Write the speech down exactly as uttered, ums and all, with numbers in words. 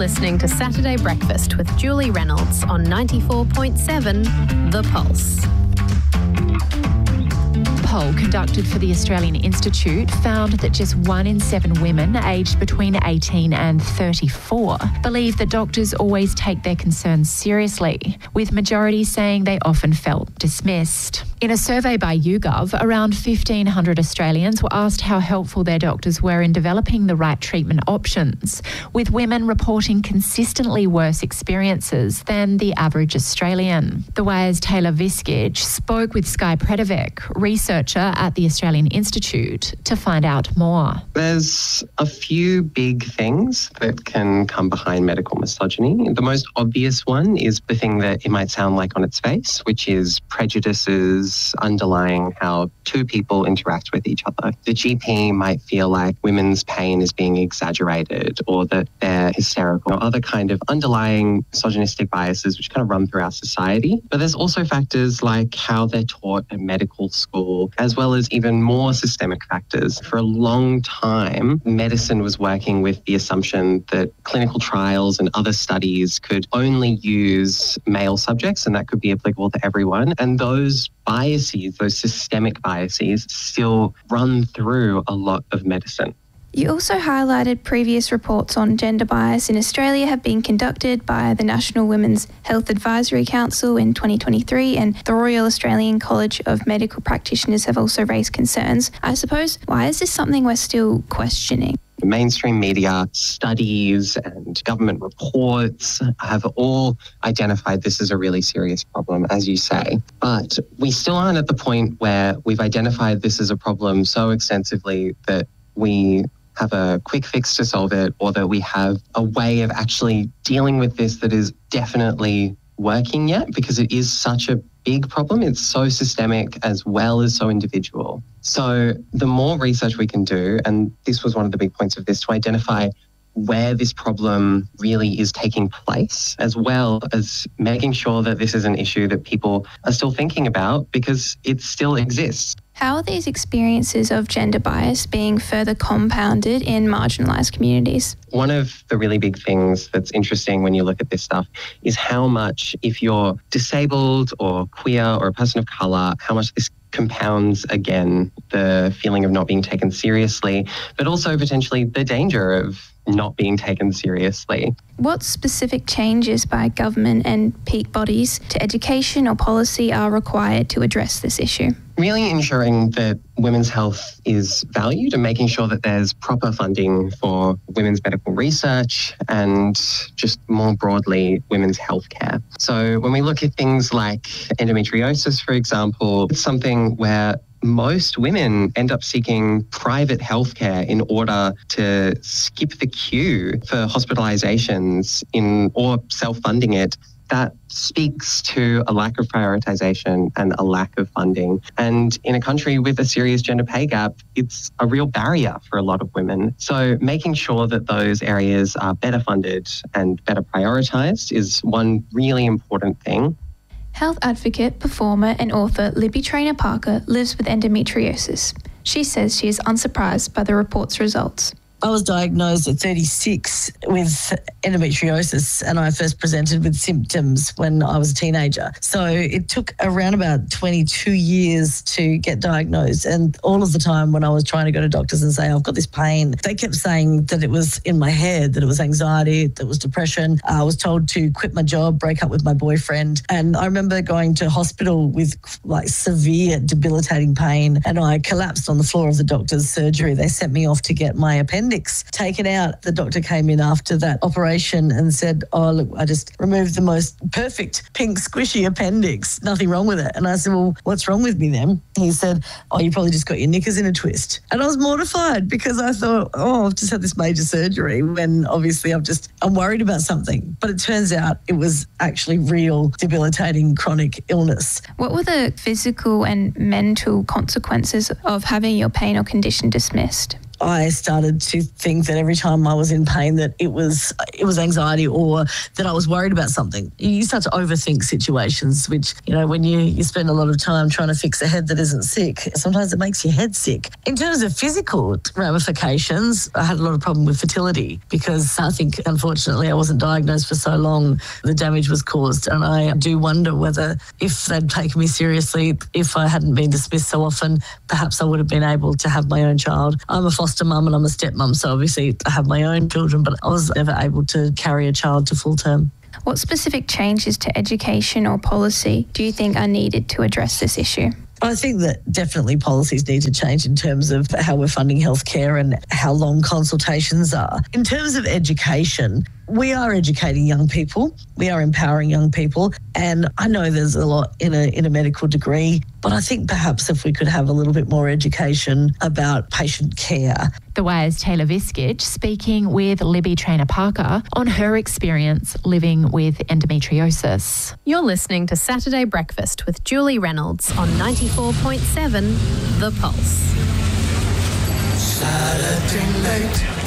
listening to Saturday Breakfast with Julie Reynolds on ninety-four point seven The Pulse. A poll conducted for the Australian Institute found that just one in seven women aged between eighteen and thirty-four believe that doctors always take their concerns seriously, with majority saying they often felt dismissed. In a survey by YouGov, around fifteen hundred Australians were asked how helpful their doctors were in developing the right treatment options, with women reporting consistently worse experiences than the average Australian. The Wire's Taylor Viskage spoke with Sky Predovic, researcher at the Australian Institute, to find out more. There's a few big things that can come behind medical misogyny. The most obvious one is the thing that it might sound like on its face, which is prejudices underlying how two people interact with each other. The G P might feel like women's pain is being exaggerated or that they're hysterical, or other kind of underlying misogynistic biases which kind of run through our society. But there's also factors like how they're taught at medical school, as well as even more systemic factors. For a long time, medicine was working with the assumption that clinical trials and other studies could only use male subjects, and that could be applicable to everyone. And those biases, those systemic biases, still run through a lot of medicine. You also highlighted previous reports on gender bias in Australia have been conducted by the National Women's Health Advisory Council in twenty twenty-three, and the Royal Australian College of Medical Practitioners have also raised concerns. I suppose, why is this something we're still questioning? Mainstream media, studies and government reports have all identified this as a really serious problem, as you say. But we still aren't at the point where we've identified this as a problem so extensively that we have a quick fix to solve it, or that we have a way of actually dealing with this that is definitely working yet, because it is such a big problem. It's so systemic as well as so individual. So the more research we can do, and this was one of the big points of this, to identify where this problem really is taking place, as well as making sure that this is an issue that people are still thinking about because it still exists. How are these experiences of gender bias being further compounded in marginalised communities? One of the really big things that's interesting when you look at this stuff is how much, if you're disabled or queer or a person of colour, how much this compounds, again, the feeling of not being taken seriously, but also potentially the danger of not being taken seriously. What specific changes by government and peak bodies to education or policy are required to address this issue? Really ensuring that women's health is valued and making sure that there's proper funding for women's medical research and just more broadly women's healthcare. So when we look at things like endometriosis, for example, it's something where most women end up seeking private healthcare in order to skip the queue for hospitalizations in or self-funding it. That speaks to a lack of prioritisation and a lack of funding. And in a country with a serious gender pay gap, it's a real barrier for a lot of women. So making sure that those areas are better funded and better prioritised is one really important thing. Health advocate, performer and author Libby Traynor Parker lives with endometriosis. She says she is unsurprised by the report's results. I was diagnosed at thirty-six with endometriosis, and I first presented with symptoms when I was a teenager. So it took around about twenty-two years to get diagnosed. And all of the time when I was trying to go to doctors and say, I've got this pain, they kept saying that it was in my head, that it was anxiety, that it was depression. I was told to quit my job, break up with my boyfriend. And I remember going to hospital with like severe debilitating pain, and I collapsed on the floor of the doctor's surgery. They sent me off to get my appendix taken out. The doctor came in after that operation and said, oh, look, I just removed the most perfect pink squishy appendix. Nothing wrong with it. And I said, well, what's wrong with me then? He said, oh, you probably just got your knickers in a twist. And I was mortified because I thought, oh, I've just had this major surgery when obviously I'm just, I'm worried about something. But it turns out it was actually real debilitating chronic illness. What were the physical and mental consequences of having your pain or condition dismissed? I started to think that every time I was in pain that it was it was anxiety or that I was worried about something. You start to overthink situations, which, you know, when you, you spend a lot of time trying to fix a head that isn't sick, sometimes it makes your head sick. In terms of physical ramifications, I had a lot of problem with fertility because I think, unfortunately, I wasn't diagnosed for so long, the damage was caused. And I do wonder whether if they'd taken me seriously, if I hadn't been dismissed so often, perhaps I would have been able to have my own child. I'm a foster mum and I'm a stepmum, so obviously I have my own children, but I was never able to carry a child to full term. What specific changes to education or policy do you think are needed to address this issue? I think that definitely policies need to change in terms of how we're funding healthcare and how long consultations are. In terms of education, we are educating young people, we are empowering young people, and I know there's a lot in a in a medical degree, but I think perhaps if we could have a little bit more education about patient care. The Wire's Taylor Viskich speaking with Libby Traynor-Parker on her experience living with endometriosis. You're listening to Saturday Breakfast with Julie Reynolds on ninety-four point seven The Pulse. Saturday night.